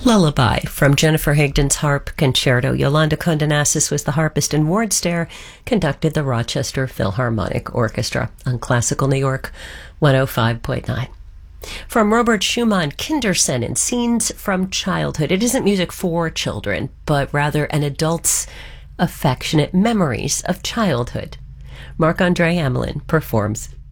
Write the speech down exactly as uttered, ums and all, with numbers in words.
Lullaby from Jennifer Higdon's Harp Concerto. Yolanda Condonasis was the harpist, and Ward Stair conducted the Rochester Philharmonic Orchestra on Classical New York one oh five point nine. From Robert Schumann, Kinderszenen, Scenes from Childhood. It isn't music for children, but rather an adult's affectionate memories of childhood. Marc-Andre Hamelin performs